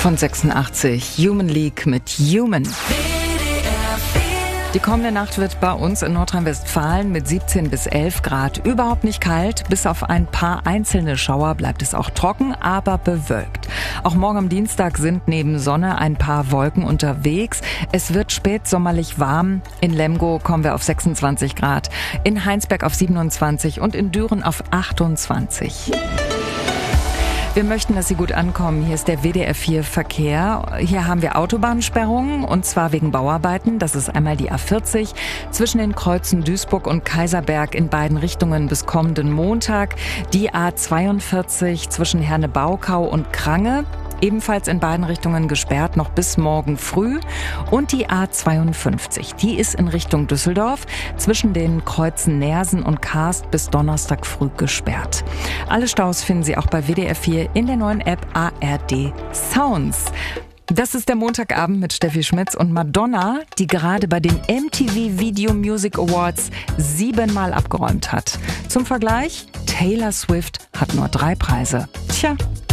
von 86. Human League mit Human. Die kommende Nacht wird bei uns in Nordrhein-Westfalen mit 17 bis 11 Grad überhaupt nicht kalt. Bis auf ein paar einzelne Schauer bleibt es auch trocken, aber bewölkt. Auch morgen am Dienstag sind neben Sonne ein paar Wolken unterwegs. Es wird spätsommerlich warm. In Lemgo kommen wir auf 26 Grad, in Heinsberg auf 27 und in Düren auf 28. Wir möchten, dass Sie gut ankommen. Hier ist der WDR 4 Verkehr. Hier haben wir Autobahnsperrungen und zwar wegen Bauarbeiten. Das ist einmal die A40 zwischen den Kreuzen Duisburg und Kaiserberg in beiden Richtungen bis kommenden Montag. Die A42 zwischen Herne-Baukau und Krange. Ebenfalls in beiden Richtungen gesperrt, noch bis morgen früh. Und die A52, die ist in Richtung Düsseldorf zwischen den Kreuzen Neersen und Karst bis Donnerstag früh gesperrt. Alle Staus finden Sie auch bei WDR 4 in der neuen App ARD Sounds. Das ist der Montagabend mit Steffi Schmitz und Madonna, die gerade bei den MTV Video Music Awards 7-mal abgeräumt hat. Zum Vergleich, Taylor Swift hat nur 3 Preise. Tja,